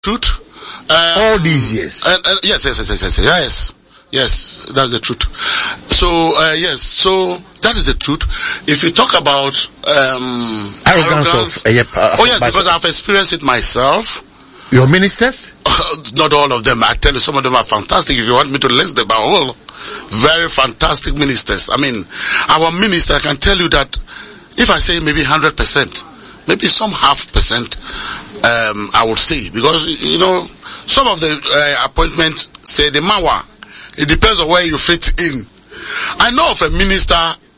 truth. All these years. Yes, that's the truth. So, yes, so that is the truth. If you talk about arrogance, because I've experienced it myself. Your ministers? Not all of them. I tell you, some of them are fantastic. If you want me to list them, are all very fantastic ministers. I mean, our minister, I can tell you that if I say maybe 100%, maybe some 0.5%, I would say, because, you know, some of the appointments say the mawa. It depends on where you fit in. I know of a minister,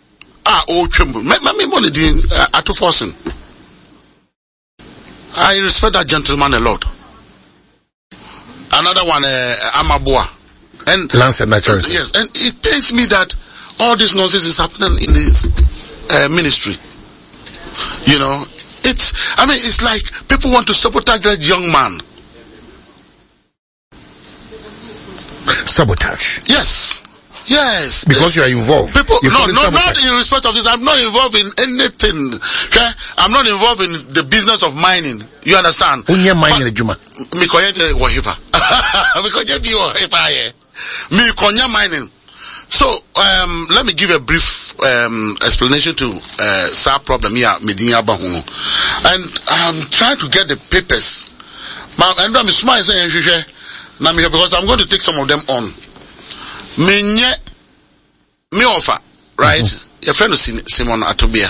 I respect that gentleman a lot. Another one, Amabua. And Lance and Naturals. Yes, and it pains me that all this nonsense is happening in his ministry. You know, it's like people want to sabotage that young man. Sabotage? Yes. Because you are involved. People, not in respect of this. I'm not involved in anything. Okay? I'm not involved in the business of mining. You understand? Mining. So, let me give a brief explanation to SAR problem here, Medina Bahuno. And I'm trying to get the papers. Because I'm going to take some of them on. Me offer, right? Your friend is Simon Atobia.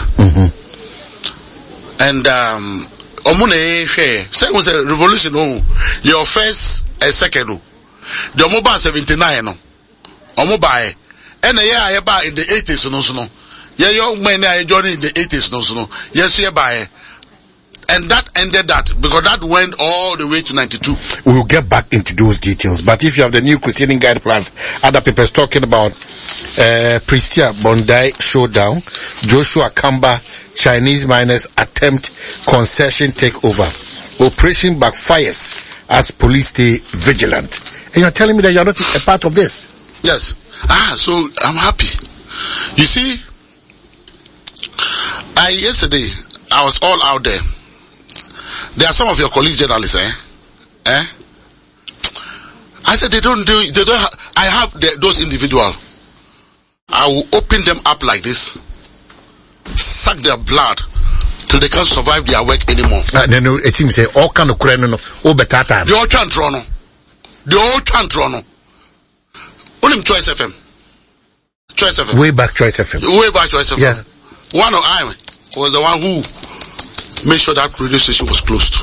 And Omune share. Say it was a revolution. Your first second. The mobile 79 no. Mobile. And a year about in the 80s no. Yeah, young men are joining in the 80s no. Yes, you buy. And that ended that, because that went all the way to 92. We will get back into those details. But if you have the new Crusading Guide plus other papers talking about Pristia Bondi showdown, Joshua Kamba, Chinese miners attempt concession takeover, operation backfires as police stay vigilant. And you're telling me that you're not a part of this? Yes. So I'm happy. You see, yesterday I was all out there. There are some of your colleagues journalists, I said they don't I have those individuals. I will open them up like this, suck their blood till they can't survive their work anymore. Then it seems say all kind of no better time. The old Chantrono. Only Choice FM. Way back Choice FM. Yeah. One of I was the one who made sure that radio station was closed.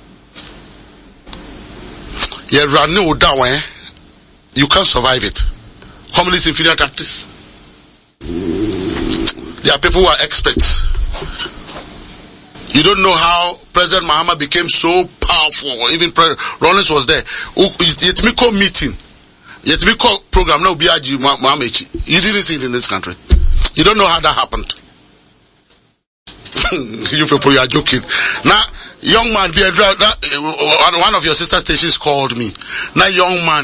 Yeah, you can't survive it. Communist inferior tactics. There are people who are experts. You don't know how President Mahama became so powerful. Even Rollins was there. Yet me call meeting. Yet me call program. Now you didn't see it in this country. You don't know how that happened. You people, you are joking. Now, young man, one of your sister stations called me. Now, young man,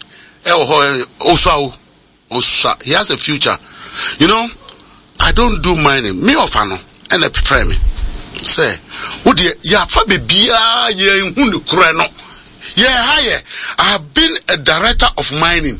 he has a future. You know, I don't do mining. Me or Fano, and they prefer me. Say, would you, I have been a director of mining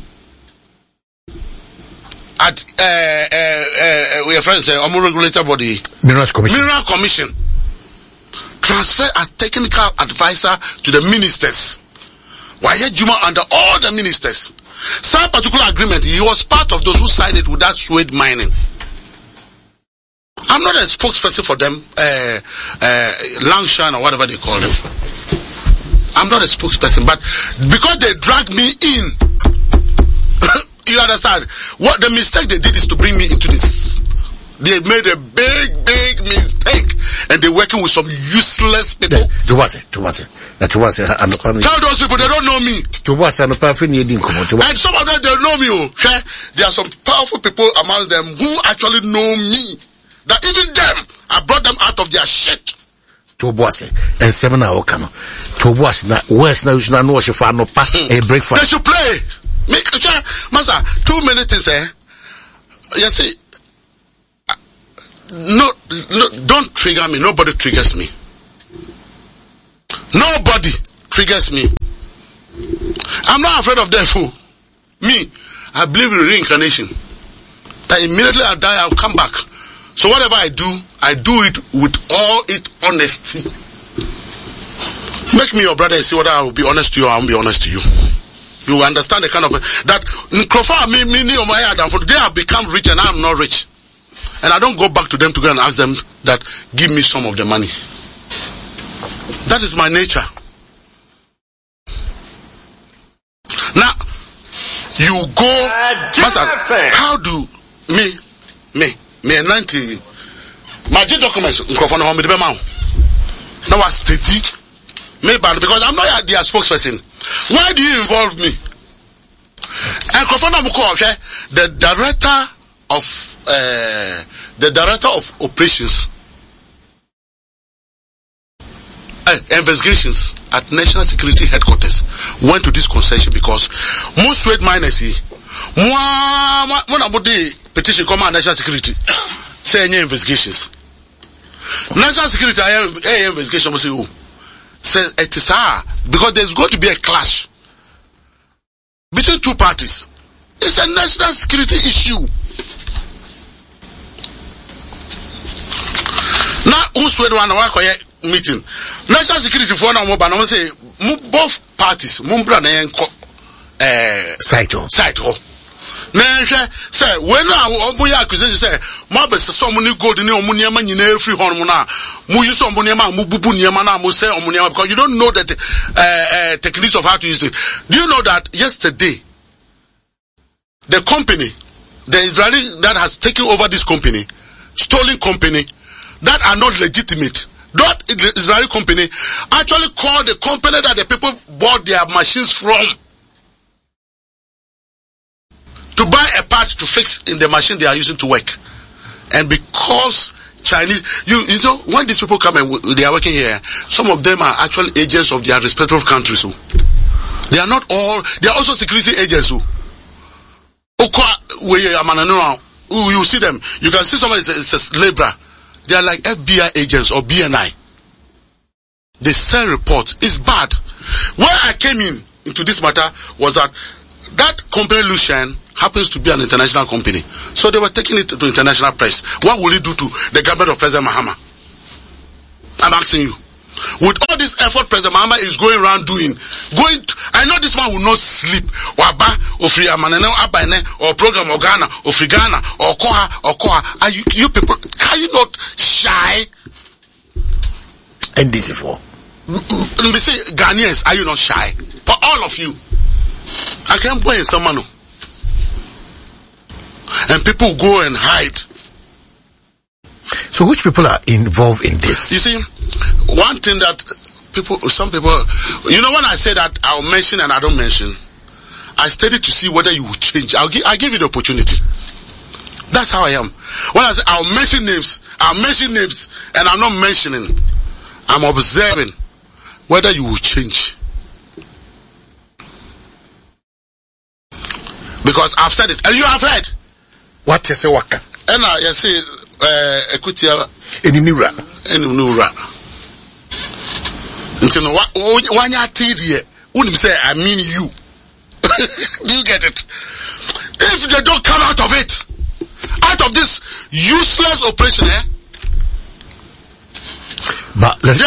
at we are friends, regulator body, Mineral Commission. Transfer as technical advisor to the ministers. Why Juma under all the ministers. Some particular agreement, he was part of those who signed it with that Suede Mining. I'm not a spokesperson for them, Langshan or whatever they call them. I'm not a spokesperson, but because they dragged me in, you understand? What the mistake they did is to bring me into this. They made a big mistake, and they're working with some useless people. Tell those people they don't know me. And some of them they know me. There are some powerful people among them who actually know me. That even them, I brought them out of their shit. And 7 hours come. Where's now you know she for no pass a breakfast. They should play. Master, too many things, You see, no, don't trigger me. Nobody triggers me. Nobody triggers me. I'm not afraid of death. Me, I believe in reincarnation. That immediately I die, I'll come back. So whatever I do it with all its honesty. Make me your brother and see whether I will be honest to you or I won't be honest to you. You will understand the kind of that they have become rich and I'm not rich. And I don't go back to them to go and ask them that give me some of the money. That is my nature. Now, you go, Master, how do me 90 my documents now I steady because I'm not their spokesperson. Why do you involve me? And the director of operations investigations at National Security Headquarters went to this concession because most weight miners petition come on National Security say any investigations. National Security investigation must say says it is because there's going to be a clash between two parties. It's a national security issue. Now who's with one meeting? National security for now but say both parties mumbra na yenko site ho. Na say when oboya accusation say mo be some ni gold ni omuniama nyina free hon mo na mo use omuniama mo bubu niama na mo say omuniama because you don't know that techniques of how to use it. Do you know that yesterday the company, the Israeli that has taken over this company, stolen company that are not legitimate, that Israeli company actually called the company that the people bought their machines from to buy a part to fix in the machine they are using to work. And because Chinese, you know, when these people come and they are working here, some of them are actual agents of their respective countries. They are not all, they are also security agents. You see them, you can see somebody it's a laborer. They are like FBI agents or BNI. They send reports. It's bad. Where I came into this matter was that company Lucien happens to be an international company. So they were taking it to international press. What will it do to the government of President Mahama? I'm asking you. With all this effort President Mahama is going around doing, I know this man will not sleep. Waba, or free amanene, abaine, or program or Ghana, or free Ghana, or Koha. Are you people, are you not shy? And this is for. Let me say, Ghanaians, are you not shy? For all of you. I can't play in Samano. And people go and hide. So which people are involved in this? You see, one thing that some people, you know, when I say that I'll mention and I don't mention, I study to see whether you will change. I give you the opportunity. That's how I am. When I say I'll mention names, and I'm not mentioning. I'm observing whether you will change. Because I've said it, and you have heard. What is a waka? And I say, Ekutia, Enimura. Until one year TD, wouldn't say, I mean you. Do you get it? If they don't come out of it, out of this useless operation, But I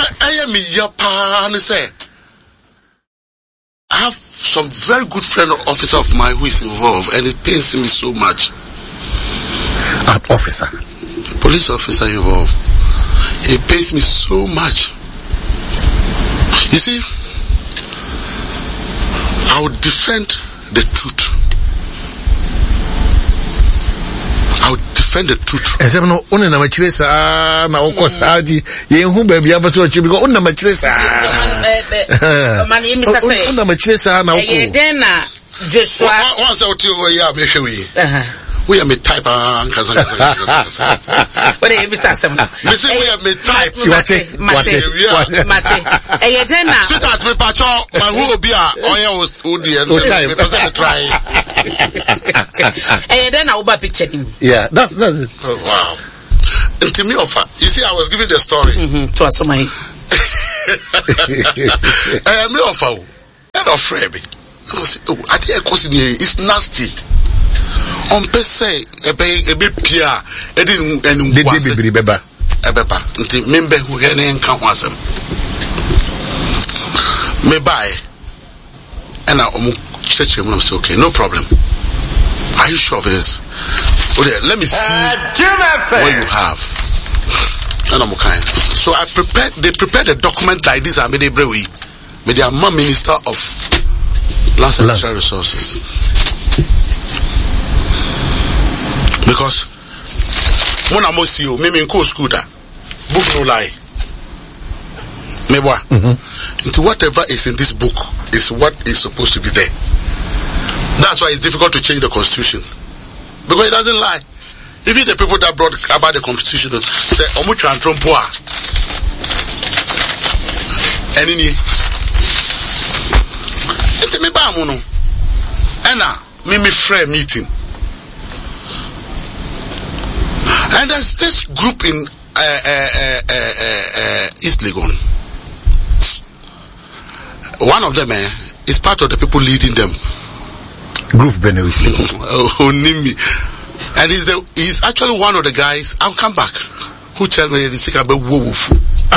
have some very good friend or officer of mine who is involved, and it pains me so much. An officer, police officer involved. It pains me so much. You see, I would defend the truth. I would defend the truth. Except no, only na machiresa na okosadi. Yehu baby abaso chibi ko only na machiresa. Mani Mr. Say. Only na machiresa na oko. Then Joshua. Once I would tell you, yeah, make we are me type What are you Mr. Sam? We say we are me type. Mate. Then sit at me pacho. Man who be a oya was udi and me person try. Then I will buy picture him. Yeah, that's it. Oh, wow. And to me offer. You see, I was giving the story. To us, my. Me offer. And of Frebi. I think it's nasty. On per se, a bit pia, a didn't beba. A beba. Until member who can't was them. Me buy. And I church him. I'm okay, no problem. Are you sure of this? Okay, let me see what you have. And I'm okay. So they prepared a document like this. I made a brewery with the Minister of Lands and Natural Resources. Because when I'm see you, maybe in school that book no lie. Into whatever is in this book is what is supposed to be there. That's why it's difficult to change the constitution. Because it doesn't lie. Even the people that brought about the constitution say, Omuchu and Trumpoa. Any it's me bamuno. And me frame meeting. And there's this group in East Legon. One of them is part of the people leading them. Group Benewish. Onimi. And he's actually one of the guys. I'll come back. Who tell me the sick about wolf?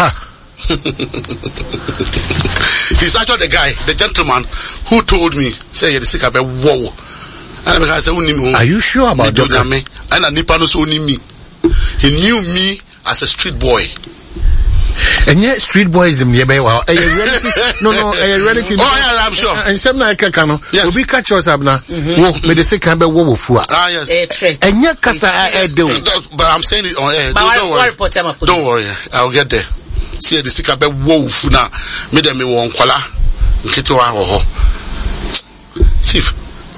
He's actually the guy, the gentleman who told me, say you're the sick about wow. And I said, are you sure about that? And Nipanos only me. He knew me as a street boy. And yet, street boyism, no, relative. Oh, yeah, I'm sure. And some like Kano, yes, we catch us up now. Walk me the second by Wofua. Ah, yes. And yet, Casa, I do. But I'm saying it on air. Don't worry, I'll get there. See the sick about Wofuna, made me one kola, Kitoa Chief.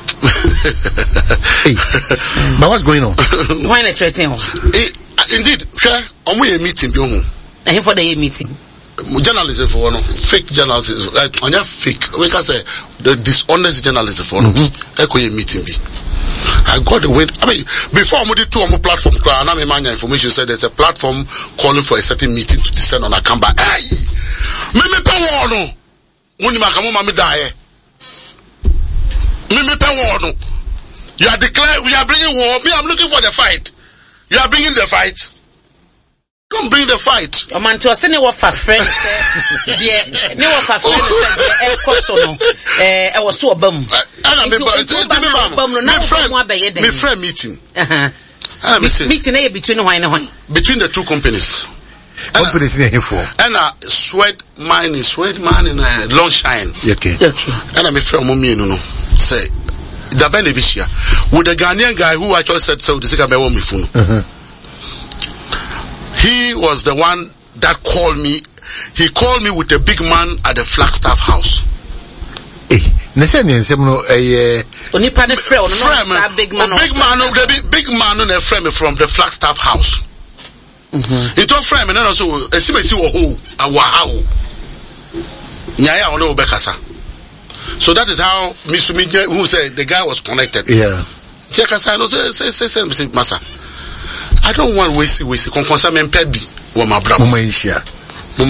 Hey, but what's going on? Why not threatening? Indeed, share on a meeting. And for the meeting. Journalism for one, fake journalism, on your fake, we can say the dishonest journalism for one. Echo meeting be. I got the wind. I mean, before I moved to a platform, Manya information said there's a platform calling for a certain meeting to descend on Akamba. Hey, me power no. When you die. You are declaring, we are bringing war. Me, I'm looking for the fight. You are bringing the fight. Don't bring the fight. Your man to us, any of our friends, no of our friends, I was so a bum. My friend meeting. Meeting between wine and wine. Between the two companies. Companies here for. And sweat mine in long shine. Okay. And I'm a friend of me, say, the Benevisia. With the Ghanaian guy who actually said so, the second me phone. He was the one that called me. He called me with a big man at the Flagstaff house. Hey, big man on a frame from the Flagstaff house. He told frame and then also a simesi so that is how Mr. who said the guy was connected. Yeah. Say, Massa. I don't want waste confirm pebi wa my brother. Mama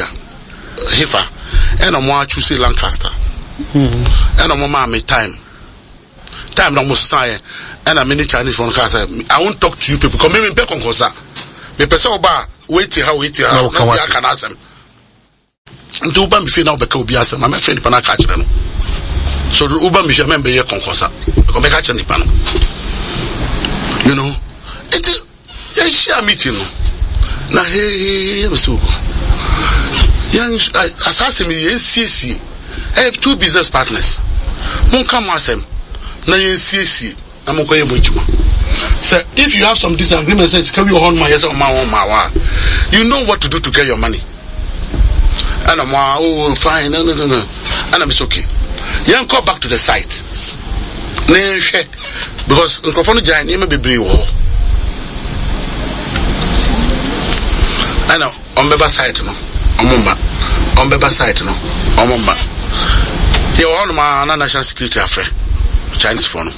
Hifa. And I'm want to see Lancaster. And I'm mama me time no most say and I'm in Chinese phone casa. I won't talk to you people because me pe konkosa. Me person oba wait how no can ask them. Ndu ba me fe na obeka obi asem my friend pana ka kire no. So the uba me je member ye konkosa. Ko me ka kire nipa no. You know, it yeah, share meeting. Now, hey, young assassin, CC. I have two business partners. Won't come ask them. Now, CC. I'm okay with you. So, if you have some disagreements, says, can you hold my yes or my you know what to do to get your money. And I'm fine. No. And I'm okay. Young, go back to the site. Because microphone giant, you may be brave. I know, on Beba site, no, on Beba site, no, on Mumba. You're on my national security affair, Chinese phone.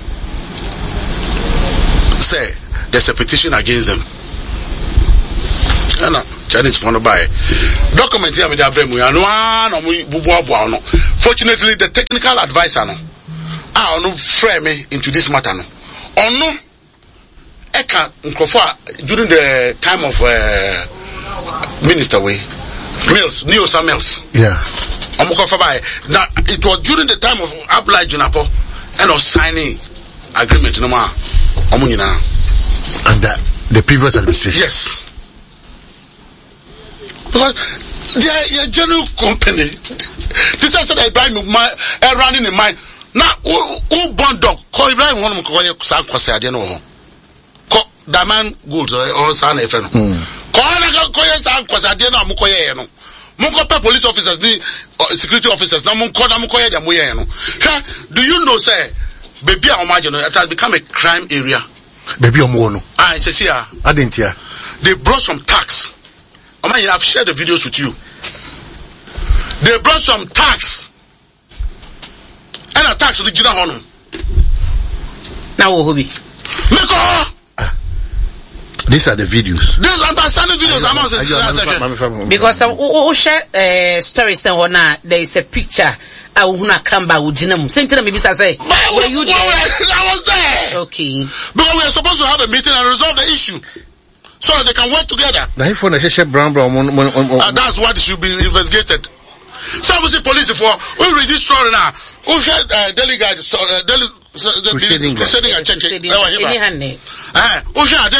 Say, there's a petition against them. And Chinese for no buy. Document here with the Abremu, and one, fortunately, the technical advisor, no, frame me into this matter, no. No, Eka, during the time of, Minister Mills, Neo Mills. Yeah. Now, it was during the time of Abla Junapo and of signing agreement, no more. And the previous administration. Yes. Because they are a general company. This is what I buy my running in mind. Now, who bond dog? Call Ibrahim one of them. Call I don't know. Call Daman Gold or San Efren. Call your son because I didn't know Mukoye. Munko police officers, the security officers. Now Munko Mukoye Muye. Do you know, sir? Baby, I imagine it has become a crime area. Baby, Omono. I say, I didn't hear. They brought some tax. I've shared the videos with you. They brought some tax. And a tax to the Jina Honum. Now, Ohobi. These are the videos. These are the videos. Because stories now, there is a picture. I come back with Jinam. Sentinel, maybe I say, were you there? I was there. Okay. Because we are supposed to have a meeting and resolve the issue. So that they can work together. That's what should be investigated. So we see police for we read this story now. Who said delegate crusading and checking. Who said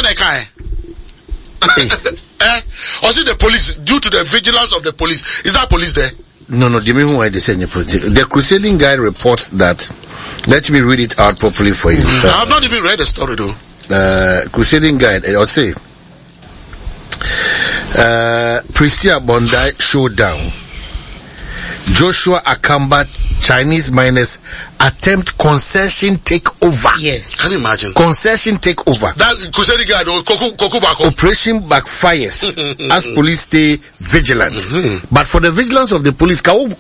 or see the police due to the vigilance of the police. Is that police there? No, the reason why they send you the crusading guy reports that. Let me read it out properly for you. I have not even read the story though. Crusading guide, I'll say. Pristia Bondi showdown. Joshua Akamba Chinese miners attempt concession takeover. Yes. Can you imagine? Concession takeover. That crusading guide operation backfires as police stay vigilant. But for the vigilance of the police, only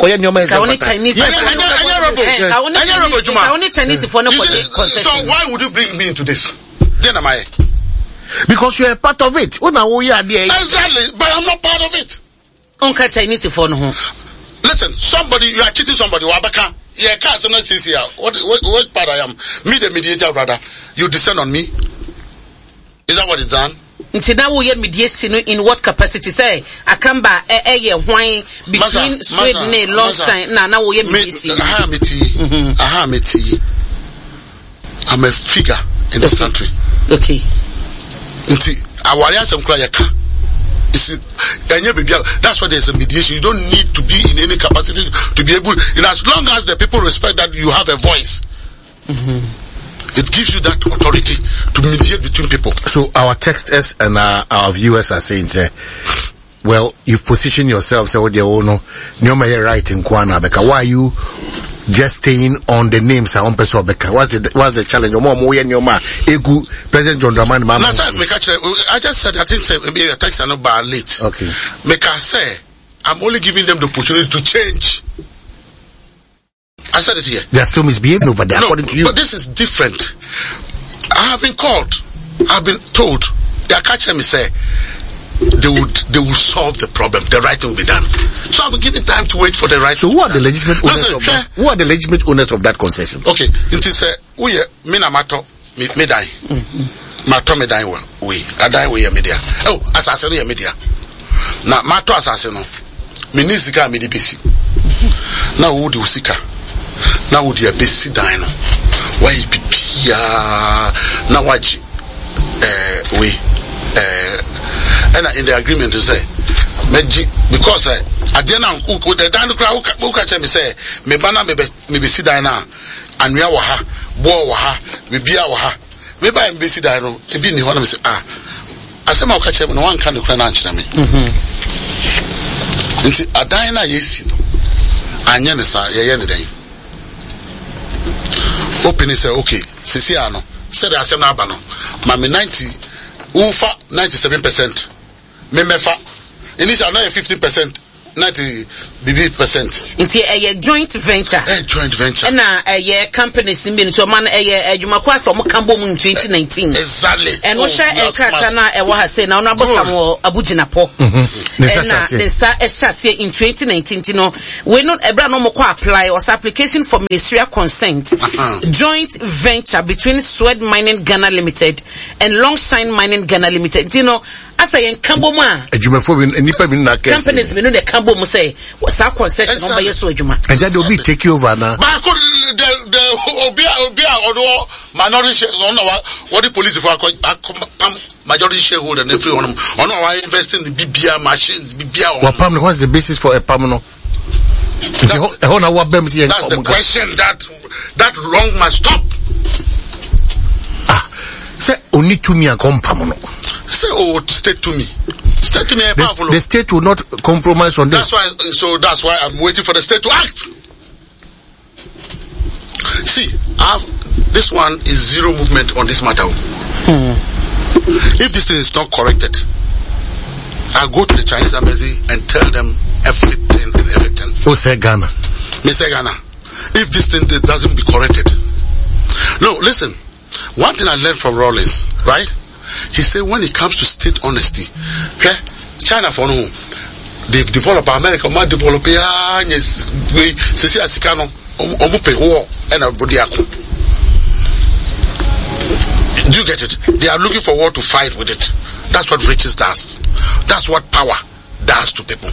Chinese for no concession. So why would you bring me into this? Then am I? Because you are part of it. Exactly, but I'm not part of it. Uncle Chinese for no. Listen, you are cheating somebody. Wabaka, yeah, can't not see what part I am. Me, the mediator, brother. You descend on me. Is that what it's done? Until now, we are mediation in what capacity? Say, Akamba, wine between Sweden and long sign. Now we are mediation. I'm a figure in this country. Okay. That's why there's a mediation. You don't need to be in any capacity to be able, and as long as the people respect that you have a voice, it gives you that authority to mediate between people. So our texters and our viewers are saying, well, you've positioned yourself, so they all know, right in Kwana, because why are you just staying on the names I want person Becca? What's the challenge? Egu President John Dramani Mama. I just said I think maybe a text are not bad late. Okay. Make I say I'm only giving them the opportunity to change. I said it here. They are still misbehaving over there, according to you. But this is different. I have been called. I've been told. They are catching me say they will solve the problem. The right thing will be done. So I've been given time to wait for the right. So who are the legitimate owners of that? Who are the legitimate owners of that concession? Okay, it is me na mato me die. Mato me die we. I die we media. Oh, assassin ya media. Na mato assassin no. Me ni sika me di bisi. Na wo di usika. Na wo di bisi die no. Why pipia na waji we and in the agreement to say because at the end of the down who can say me bana me be si die na anua wo ha bo wo ha me bia wo ha me ba me si die no e bi ni ho na me say asema wo ka che no wan kan de kra na ankyere me nti adan na yesi no anya ne sa ye ne dan open say okay sisi ano said asem na aba no ma me 90 ufa 97%. Me mefa. Initial 50%. 90%. It's a joint venture. A joint venture. And a companies in being to a man a Jumaquas or Mocambo in 2019. Exactly. And what shall a Katana a Wahase now Nabosamo Abujinapo. And in 2019, you know, we're not a brand no apply or application for ministerial consent. Joint venture between Swed Mining Ghana Limited and Longshine Mining Ghana Limited. You know, as I Cambo Ma, companies we know the Cambo must say, what's our concession on by your Sojuma. And that will be take you over now. But the Obia or minority share what the police for majority shareholder and everyone on our investing in BBR machines, BBR. What's the basis for a permanent? That's the question that wrong must stop. Say only to me and come permanent. Say state to me. State to me the state will not compromise on this. That's why I'm waiting for the state to act. See, this one is zero movement on this matter. If this thing is not corrected, I'll go to the Chinese embassy and tell them everything. Who say Ghana? Me say Ghana. If this thing doesn't be corrected. No, listen. One thing I learned from Rawlings, right? He said when it comes to state honesty, okay? China for no, they've developed America, might develop do you get it? They are looking for war to fight with it. That's what riches does. That's what power does to people.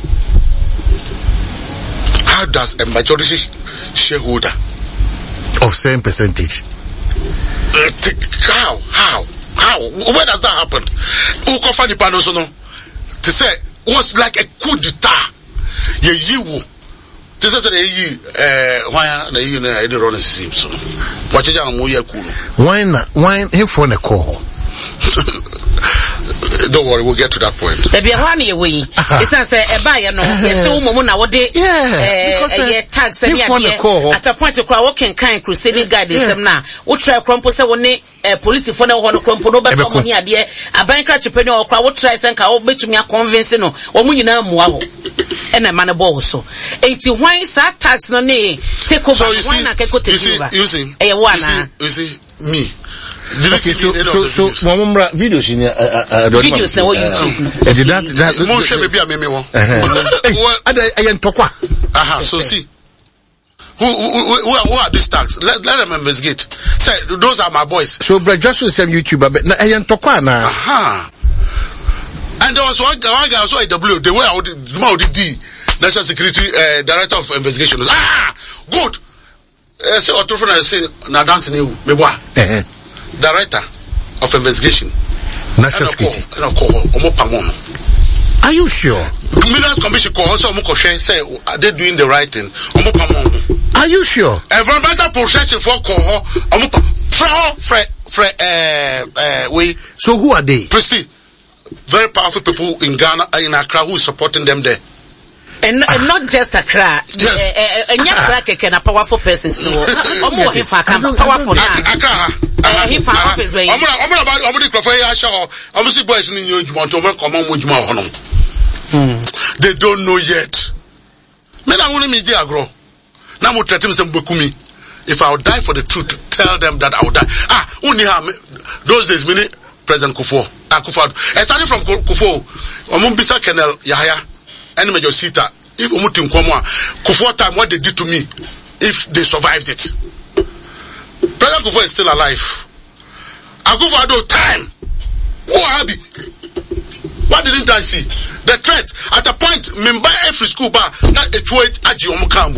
How does a majority shareholder of same percentage? How? Where does that happen? Ukofani Panosono to say was like a coup d'etat. You this is why the Ronnie Simpson. What is why him for the call? Don't worry, we'll get to that point. There be a 1 year way. It's not say a buyer no. Yes, so Momona what they tax and at a point of crowd can kind crusading guide them now. What try crumple say one police for no one crumple no better money idea. A bank entrepreneur or crowd what tries and can bet me a convincing no or when you know more and a man of also. 80 why is that tax no nay take over wine I can go to you see me. Okay, so videos in videos now YouTube. So see who are these tags? Let them investigate. Say those are my boys. So but just the same YouTuber but and there was one guy also at W the way the National Security Director of Investigation. Good. Say Otofuna say na dance ni meboa. Director of Investigation. National Security. Are you sure? Millions Commission also say are they doing the right thing? Are you sure? Environmental protection for we. So who are they? Prestige. Very powerful people in Ghana, in Accra, who is supporting them there. And not just Accra. Yes. Accra can a powerful person. Powerful. They don't know yet. If I would die for the truth, tell them that I would die. Those days, many President Kufuor. Starting from Kufuor, Bisa Kenel Yahya, and Major Sita, if Umutim Kwamwa, Kufuor time, what they did to me, if they survived it. President Kufuor is still alive. Akufo-Addo time. Who are they? What didn't I see? The threat at a point, member every school bar, not a choice aji omukamu.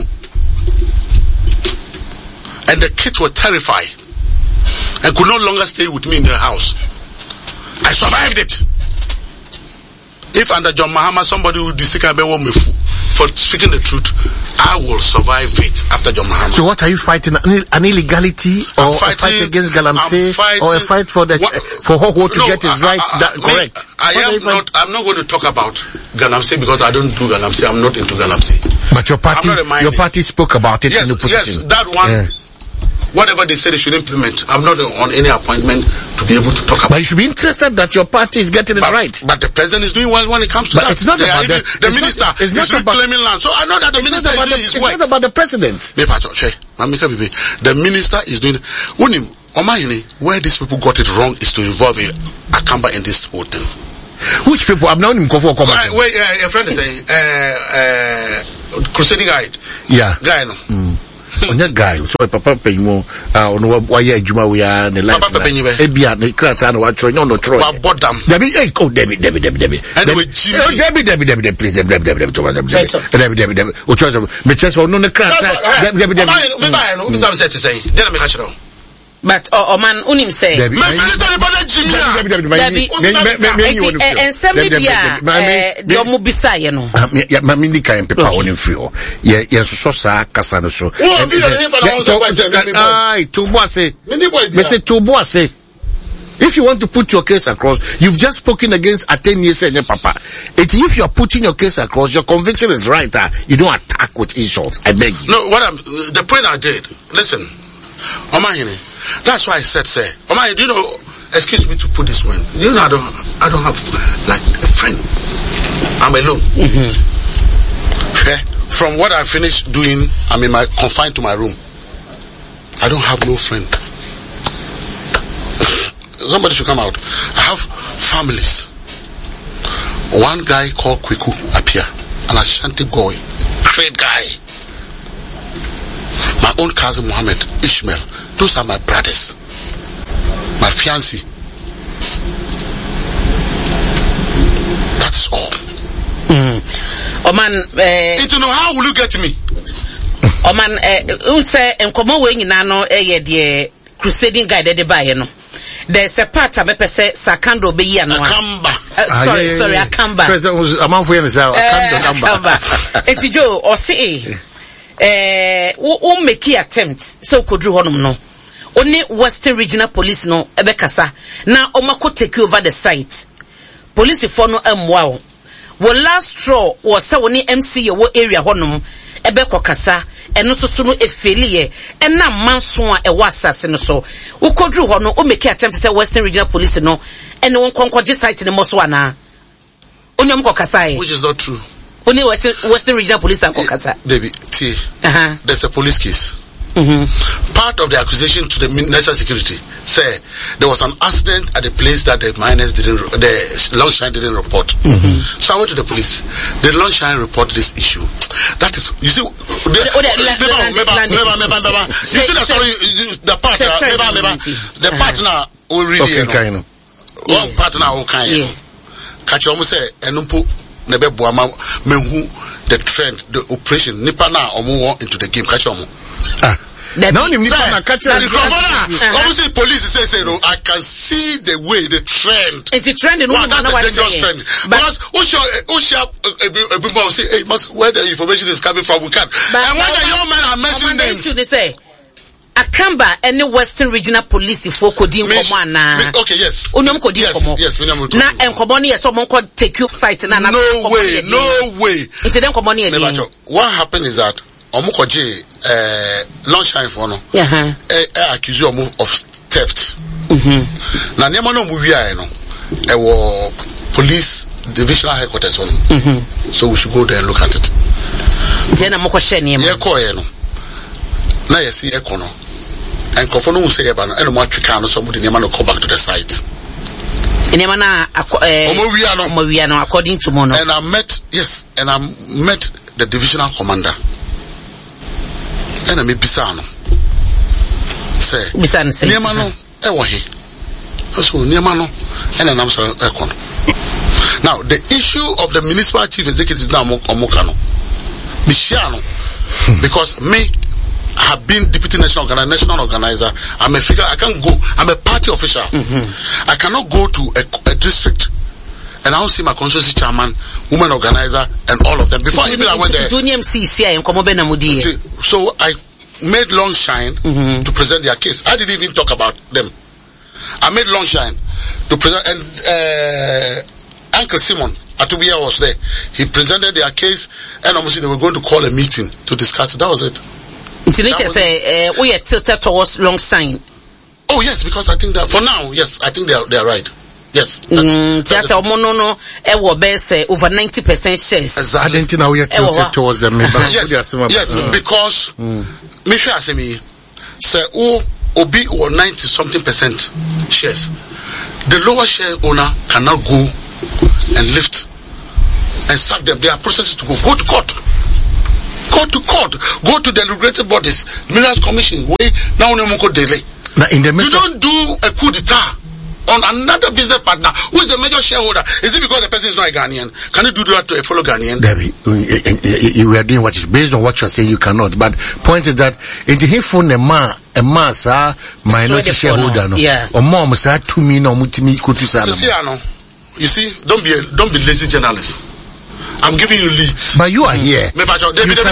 And the kids were terrified and could no longer stay with me in their house. I survived it. If under John Mahama somebody would me for speaking the truth, I will survive it after John Mahama. So what are you fighting? An illegality or a fight against Galamsey or a fight for the for Hoho to get his right correct? I'm not going to talk about Galamsey because I don't do Galamsey. I'm not into Galamsey. But your party spoke about it in the position. Yes, that one. Yeah. whatever they say they should implement. I'm not on any appointment to be able to talk about. But you should be interested that your party is getting it right. But the president is doing well when it comes to that. It's not about the minister is reclaiming land. So I know that the minister is doing his work. It's not about the president. The minister is doing. Where these people got it wrong is to involve Akamba in this whole thing. Which people? I've known him go for comment. Wait, a friend is saying, Crusading Guide. Yeah. Guy, no. On that guy, so Papa Penimo, why Juma we are the last. Papa Penimo, Ebia, the Kratano, what Troy, no Troy. Bought them. Debbie, oh, Debbie. Anyway, Debbie, please, Debbie, but man unim say Debbie and some the mubisa ye no ya mamindi kan pepa woni free ye so sa kasa no so ai to boase me say to boase. If you want to put your case across, you've just spoken against Ateniese and your papa. If you are putting your case across, your conviction is right. You don't attack with insults. I beg you. No, the point I did. Listen, Omahini. That's why I said, say, Omahini, do you know? Excuse me to put this one. You know, I don't have like a friend. I'm alone. Okay? From what I finished doing, I'm confined to my room. I don't have no friend. Somebody should come out. I have families. One guy called Kwiku Apia, an Ashanti boy, great guy. My own cousin Muhammad, Ishmael. Those are my brothers. My fiancé. That is all. Oh man, you know, how will you get me? Oh man, who say enkomo we nyina no the Crusading Guide de buy no. There's a part of say Sakando be here no. Akamba. Sorry, Akamba. A man for you Akamba. Eti Joe or say make attempt so could do honum no. Only Western Regional Police no ebekasa. Now Omako take over the site. Police for no wow. Well, last straw was so only MC wo area honum ebeko kasa eno so no efelie na manso a e wasase no so ukodru ho no o make attempt say Western Regional Police no ene won konkoje site ne moso ana onyom kokasa which is not true. Only Western Regional Police and kokasa David T. There's a police case. Part of the accusation to the national security say there was an accident at the place that the Longshine didn't report. So I went to the police. The Longshine report this issue. That is, you see, you see the story, the partner who really one partner who can catch almost say enumpo nebe buama menhu the trend, the operation nipa na omo into the game catch omo. Now you police say no, I can see the way the trend. It's a trend in one. That's a dangerous trend. Because where the information is coming from, we can. And when the young men are mentioning names, they say Akamba any Western Regional Police for Kodim Komana. Okay, yes. Unyom Kodim Komo. Yes, na enkomoni yes someone could take you site na. No way. It's them komoni again. What happened is that Omukoje Longshine for no accuse you of theft. Na niam no mu wia no e wo police divisional headquarters one. So we should go there and look at it. Jena moko hye niam. Ye ko ye no. Na ye see e ko no. And confirm no say e ba no e no atwika no somebody niam no come back to the site. Niam na omo wia no according to Mono. And I met the divisional commander. And I may be sano. Say, Niamano, Ewahi. Also, Niamano, and an answer Econ. Now, the issue of the municipal chief executive now, Omokano, Michiano, because me, I have been deputy national organizer. I'm a figure, I can't go, I'm a party official. I cannot go to a district and I don't see my constituency chairman, woman organizer, and all of them. Before even I went there. So I made Longshine to present their case. I didn't even talk about them. I made Longshine to present, and Uncle Simon Atubia was there. He presented their case, and obviously they were going to call a meeting to discuss it. That was it. Internet say we are tilted towards long sign. Oh yes, because I think that for now, yes, I think they are right. Yes. Just over 90% shares. Exactly. I didn't know we are tilted towards them. Yes, because me sure say me say Obi or 90-something% shares. The lower share owner cannot go and lift and sack them. There are processes to go to court. Go to court. Go to deliberative bodies. Minerals Commission. Now no delay. You don't do a coup d'etat on another business partner who is the major shareholder. Is it because the person is not a Ghanaian? Can you do that to a fellow Ghanaian? Debbie, you are doing what is based on what you are saying. You cannot. But point is that in the phone a mass minority shareholder, no, or mom say 2 million mutimi kutusa. You see, don't be lazy journalist. I'm giving you leads. But you are here. And one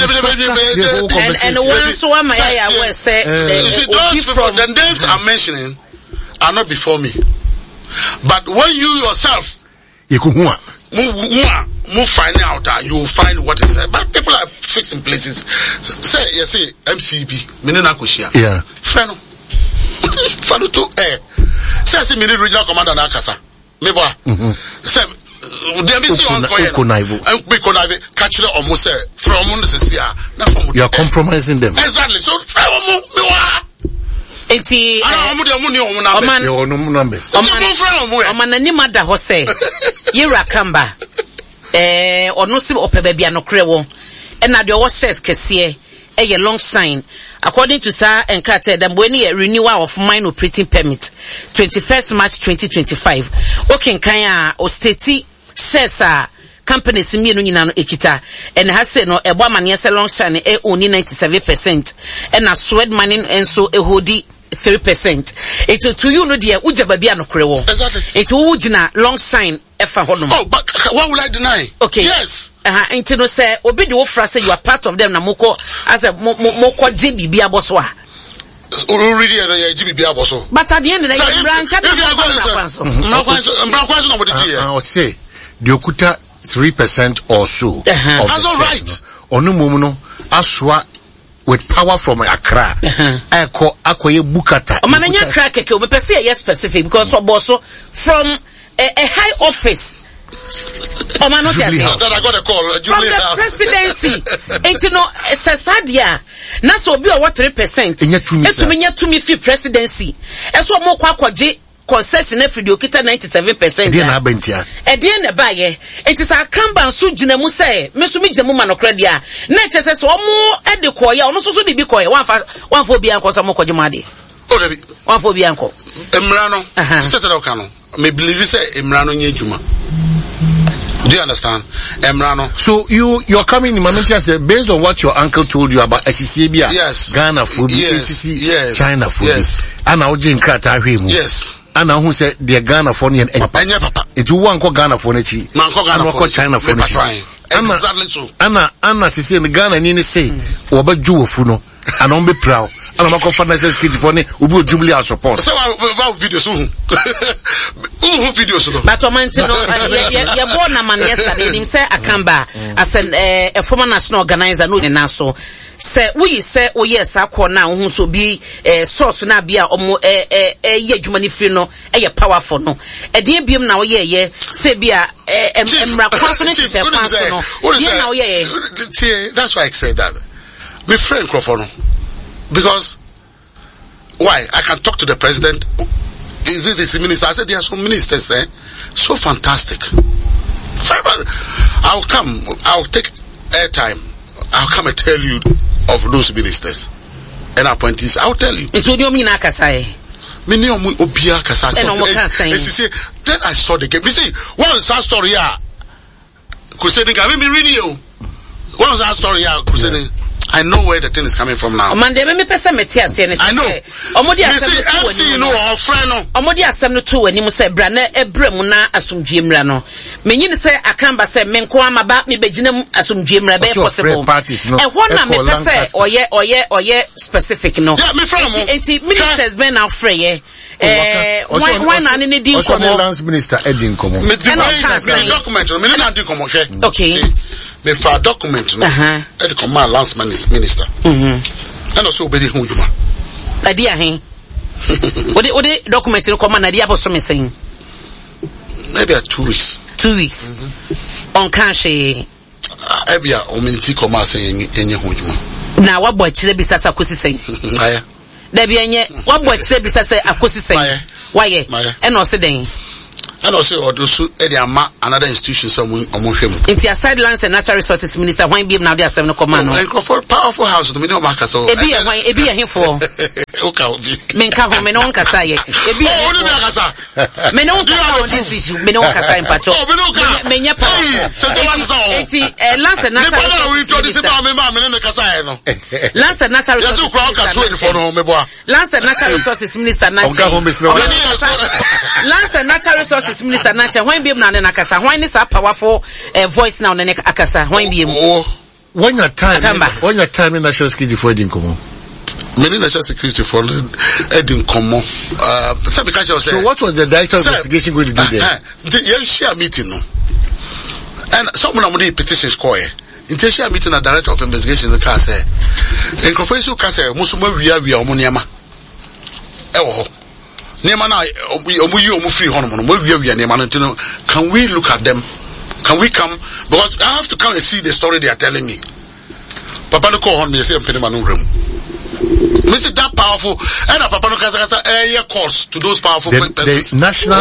so am I will say the names I'm mentioning are not before me. But when you yourself move find out, you will find what is there. But people are fixing places. Say MCB, Minina Kushia. Yeah. Friend. Fadu to say Minina Regional Commander Nakasa. Meba. Say you are compromising them. Exactly. So long sign. According to Sir Enkrate, the renewal of mine operating permit 21st March 2025. Okay, Kaya or Steti says companies in Miano Ekita and has said no a woman yes a long sign only 97% and a sweat money and so a hoodie 3%. It's to you no dear Ujababiano Crewo. Exactly. It's Ujina long sign Efa Hodum. Oh, but what will I deny? Okay. Yes. Into no say Obi the offer say you are part of them na moko as a moko JB Biaboswa. But at the end of the day, I would say the Okuta 3% or so. That's all right. Onumuno Aswa with power from Accra. Akoye Bukata. Mananya crack okay, we say yes specific because from a high office. That I got a call from the presidency. And you know, Sasadia, Naso be what 3%. It's to me free presidency. As what more kwaje concession every dokita 97%. At the end of buy it is a Kamba Sujina Musa, Missumi Jamuma no Credia. Nature says one more at the Koya, almost so the Bicoy, one for Bianco Samoko Jamadi. One for Bianco. Emrano, Ocano. May believe you say Emrano Yejuma. Do you understand? Emrano. So you're coming in Mamentia say based on what your uncle told you about SCCBia, yes, Ghana food, yes, yes, China food, yes, and now Jane Krata Himu, yes, and now who said they're Ghana for and Papa. It you want Ghana for Nechi, Ghana for China for exactly so. Anna Sisi and Ghana Nini say, Oba Jew Funo. And I'm be proud. And I'm a conference kid for me. Ubu Jubilee support. So about videos. Videos. But I mean, you're born a man yesterday. Him say Akamba as a former national organizer. No, and so say we say oh yes, I call now who so be source na be a ye jumani free no powerful no. A dear beam now ye say be a confidence is a no. Now that's why I said that. My friend Crawford, because why? I can talk to the president. Is it this minister? I said there are some ministers, so fantastic. I'll come. I'll take airtime. I'll come and tell you of those ministers and appointees. I'll tell you. It's what mean Akasai. Then I saw the game. You see, what was that story? Crusading. I mean, radio. What was that story? Crusading. I know where the thing is coming from now. I know. MC, you know, our friend. Omodi asem no to wani mu say bra na ebrem na asomdwe mra no. Menyi ne say Akamba say menko amaba me begina mu asomdwe mra be possible. E ho na me pese oye specific no. Yeah, me friend mo. Enti ministers ben now free why na ne di nkomo. Lance minister Edin Komo. Me document me na di komo hwe. Okay. Me for document no. E come lance minister. And also obedi hu juma. Adi ahen. Ode document no come na adi aboso me saying. Maybe 2 weeks. 2 weeks. On cash Ebia ominti come say enye hu juma. Na wabo akire bisasa akosi saying. Aya. Da bi enye wabo akire bisasa akosi saying. Why? And also then. And also odusu edi ama another institution some omonhwem. Into your side lands and natural resources minister when be now there 7 command. Powerful house no me no mark so. Ebi a here for. Okay, obi. Men ka ho me no kasa ye. Ebi oh, no me kasa. Me no kasa on this issue. Me no kasa in patrol. Oh, me no kasa. Me nya pa. Enti lands and natural resources. Lands and natural resources. Lands and natural resources minister Nacha. Lands and natural resources minister Nacha. When be na na kasa. When is a powerful voice now na akasa. When be when your time in national security for edin komo. Many national security for edin komo. So what was the director of investigation going to do there? You share meeting no. And someone among the petitions call in share meeting a director of investigation the car say in professor ka say musuma wia omuniama ewo niama na omuyi omufiri hono mo wia niama no ntino. Can we look at them? Can we come? Because I have to come and see the story they are telling me. Papa no call on me say I'm room. Mr. That powerful and Papa no kasa calls to those powerful persons. The national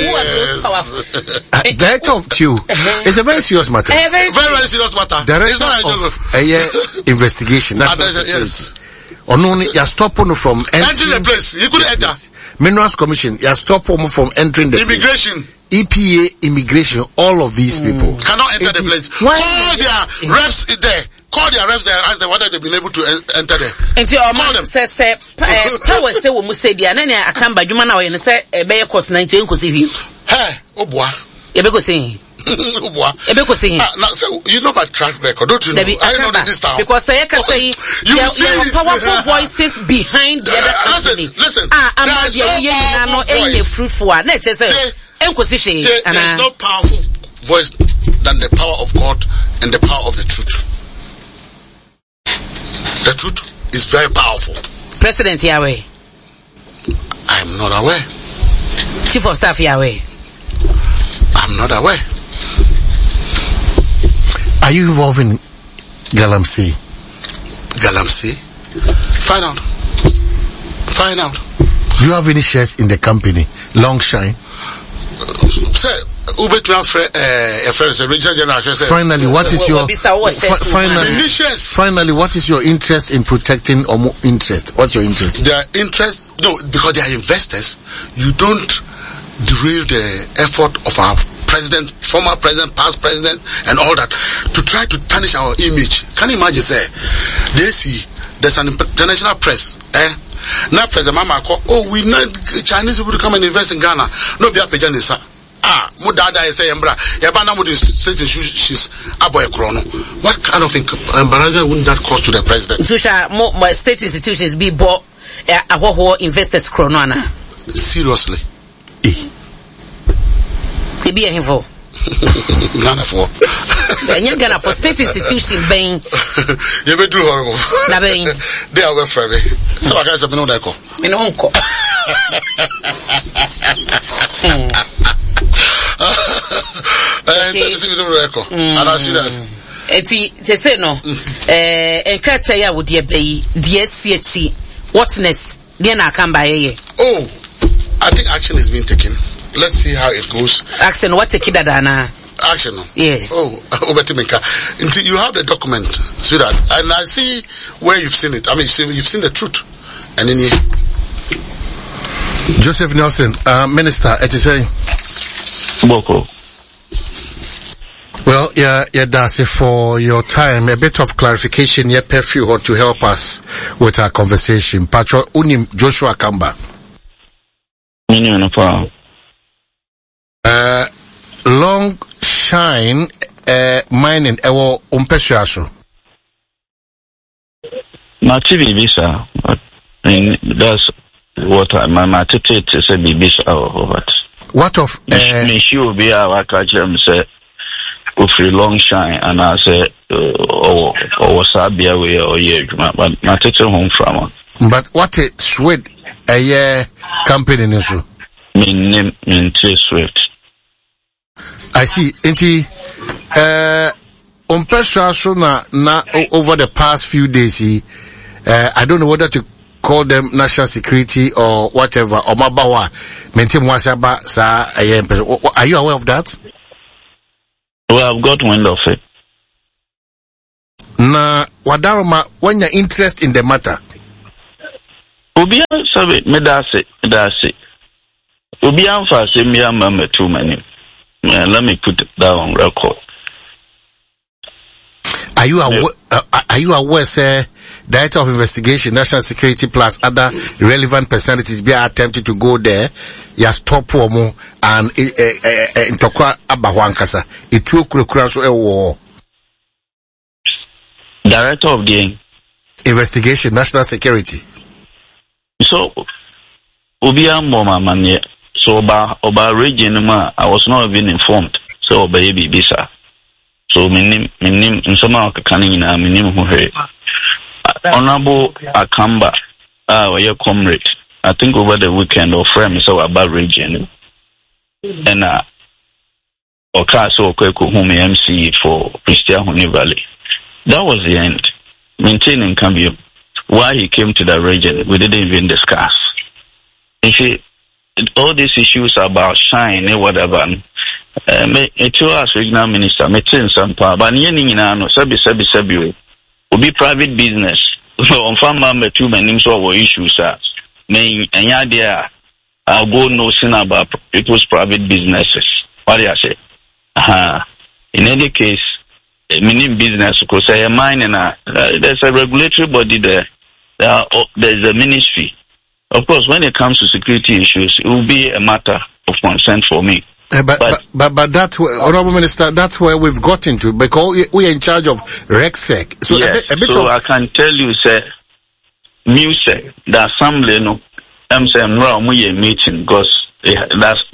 director of TU is a very serious matter. Very serious matter. Director of investigation. Yes. Only you stop from entering the place. You couldn't enter. Minerals Commission. You stop from entering the immigration. EPA, immigration, all of these people cannot enter the place. Call their reps there. Call their reps there and ask them whether they've been able to enter there. And your mom says, power say we must say the ananya akamba juma na we say be cost 19 ko see him. Hey, obua. E be ko say. Obua. E be ko say. Now so you know my track record, don't you know? I know this town. Because say can say there are powerful voices behind the other company. Listen. There's no powerful voice than the power of God and the power of the truth. The truth is very powerful. President Yahweh. I am not aware. Chief of Staff Yahweh. I'm not aware. Are you involved in Galamsey? Galamsey? Find out. Find out. Do you have any shares in the company? Longshine? Sir, finally, what is your finally what is your interest in protecting interest? What's your interest? Their interest, no, because they are investors. You don't derail the effort of our president, former president, past president, and all that to try to tarnish our image. Can you imagine? Say, they see there's an international press. Now President Mama call, we need Chinese people to come and invest in Ghana. No, be a pejanisa. Mudada say Embra, Yabana would state she's Aboy Chrono. What kind of embarrassment wouldn't that cause to the president? Susha, more state institutions be bought a whole investors chronona. Seriously. It be a info. Ghana for. Ghana for state institution being. You be too horrible. They are well friendly. So I guess I know that call. Me no uncle. And I see that. Eti say no. Enkrata ya wo de be DSCH. What next? Dey na kan ba ye. Oh, I think action is being taken. Let's see how it goes. Action what take that na? Action. Yes. Oh, Obetimika. You have the document, sweetheart, and I see where you've seen it. I mean, you've seen the truth. And in here. Joseph Nelson, Minister, it is saying. Boko. Well, yeah, that's it for your time. A bit of clarification, yeah, perfume to help us with our conversation. Patro Unim Joshua Kamba. Long shine, mining, ewo umpeshaso. Mati bibisa, that's what my attitude is a bibisa or what. What of, me sure be our catcher say. free long shine, and I say, or Sabia way or yeah, but my teacher home from. But what a sweet a year campaign in issue. Mean sweet. I see. On Pesha na over the past few days, I don't know whether to call them national security or whatever, or mabawa, maintain wasaba sa ayem. Are you aware of that? Well, I've got wind of it. Na wadaroma, when you're interested in the matter. Ubia sabe medase. Ubia mfa se mi ama too many. Let me put that on record. Are you aware, sir, Director of Investigation, National Security plus other relevant personalities be attempting to go there? Ya stop womo and intokwa abawankasa. Itu kura so ewo. Director of the Investigation, National Security. So, Ubia Moma Manye. So, about region, I was not even informed. So, baby, bisa. So, minim, insoma kanina, minim who Honorable Akamba, your comrade. I think over the weekend or frame so about region. And, Okaso Kweku, whom MC for Christian Huni Valley. That was the end. Maintaining Cambio. Why he came to that region, we didn't even discuss. You see, all these issues about shine, whatever, it was regional minister, meeting some power, but no, sabi, will be private business. So, on farm, too many so issues, may, and idea, I'll go no sin about people's private businesses. What do I say? In any case, meaning business, because I am mine and there's a regulatory body there. There's a ministry. Of course, when it comes to security issues, it will be a matter of concern for me. But that's where, Honorable Minister, that's where we've got into, because we are in charge of RECSEC. So yes, a bit so I can tell you, sir, music, the assembly, no, I'm saying, no, we are meeting, because that's